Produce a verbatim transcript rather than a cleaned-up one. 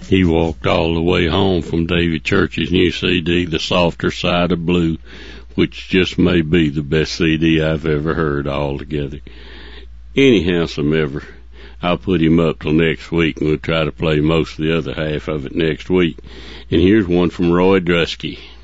He walked all the way home from David Church's new C D, The Softer Side of Blue, which just may be the best C D I've ever heard altogether. Anyhow, some ever, I'll put him up till next week, and we'll try to play most of the other half of it next week. And here's one from Roy Drusky.